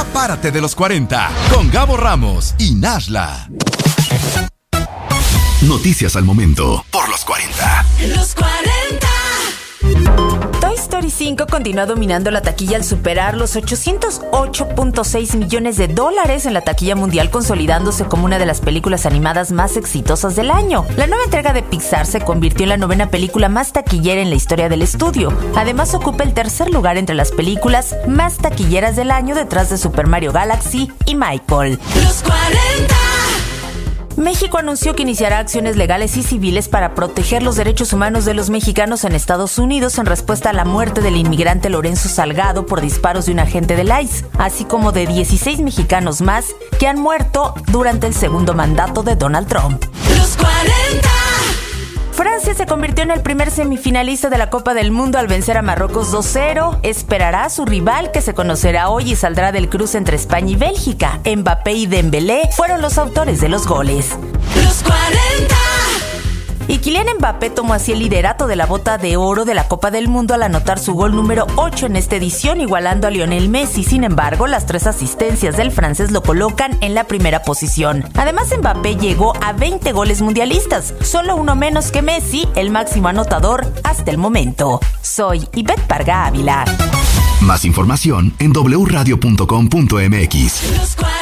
Ya párate de los 40 con Gabo Ramos y Nashla. Noticias al momento por los 40. Los 40. Toy Story 5 continúa dominando la taquilla al superar los $808.6 millones en la taquilla mundial, consolidándose como una de las películas animadas más exitosas del año. La nueva entrega de Pixar se convirtió en la 9ª película más taquillera en la historia del estudio. Además, ocupa el tercer lugar entre las películas más taquilleras del año, detrás de Super Mario Galaxy y Michael. Los 40. México anunció que iniciará acciones legales y civiles para proteger los derechos humanos de los mexicanos en Estados Unidos en respuesta a la muerte del inmigrante Lorenzo Salgado por disparos de un agente del ICE, así como de 16 mexicanos más que han muerto durante el segundo mandato de Donald Trump. Los 40. Francia se convirtió en el primer semifinalista de la Copa del Mundo al vencer a Marruecos 2-0. Esperará a su rival, que se conocerá hoy y saldrá del cruce entre España y Bélgica. Mbappé y Dembélé fueron los autores de los goles. Los 40. Y Kylian Mbappé tomó así el liderato de la bota de oro de la Copa del Mundo al anotar su gol número 8 en esta edición, igualando a Lionel Messi. Sin embargo, las 3 asistencias del francés lo colocan en la primera posición. Además, Mbappé llegó a 20 goles mundialistas, solo uno menos que Messi, el máximo anotador hasta el momento. Soy Ivette Parga Ávila. Más información en wradio.com.mx. Los 40.